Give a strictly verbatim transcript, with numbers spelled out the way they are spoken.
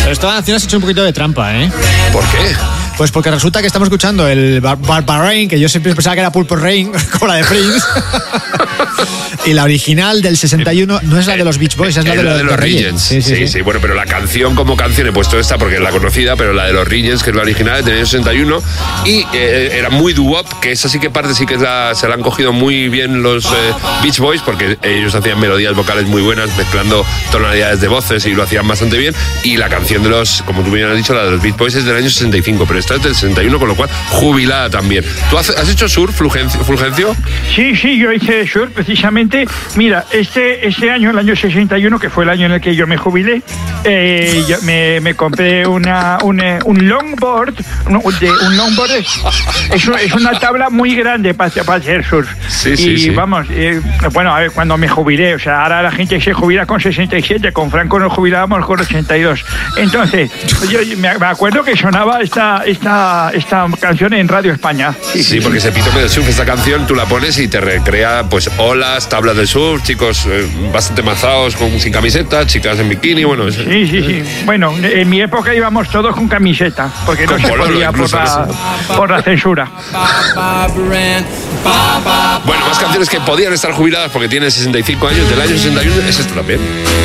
Pero esta canción has hecho un poquito de trampa, ¿eh? ¿Por qué? Pues porque resulta que estamos escuchando el Barbara Rain, que yo siempre pensaba que era Purple Rain, como la de Prince. Y la original del sesenta y uno no es la de los Beach Boys, es la de, la los, de los Regents. Sí sí, sí, sí, sí. Bueno, pero la canción como canción he puesto esta porque es la conocida, pero la de los Regents, que es la original, del año sesenta y uno. Y eh, era muy doo-wop, que esa sí que parte, sí que es la, se la han cogido muy bien los eh, Beach Boys, porque ellos hacían melodías vocales muy buenas, mezclando tonalidades de voces y lo hacían bastante bien. Y la canción de los, como tú bien has dicho, la de los Beach Boys es del año sesenta y cinco, pero esta es del sesenta y uno, con lo cual jubilada también. ¿Tú has, has hecho surf, Fulgencio? Fulgencio? Sí, sí, yo hice surf precisamente. Mira, este, este año, el año sesenta y uno, que fue el año en el que yo me jubilé, eh, yo me, me compré una, una, un longboard. Un, de, un longboard es, es, es una tabla muy grande para, para hacer surf. Sí, y sí, sí. vamos, eh, bueno, a ver, cuando me jubilé, o sea, ahora la gente se jubila con sesenta y siete, con Franco nos jubilábamos con ochenta y dos. Entonces, yo me acuerdo que sonaba esta, esta, esta canción en Radio España. Sí, sí, porque ese epítome del surf, esta canción, tú la pones y te recrea, pues, olas, tablas de surf, chicos eh, bastante mazados, con, sin camiseta, chicas en bikini, bueno. Es, sí, sí, sí. Bueno, en mi época íbamos todos con camiseta, porque no se podía por la, por la censura. Bueno, más canciones que podían estar jubiladas porque tienen sesenta y cinco años, del año sesenta y uno, es esto también.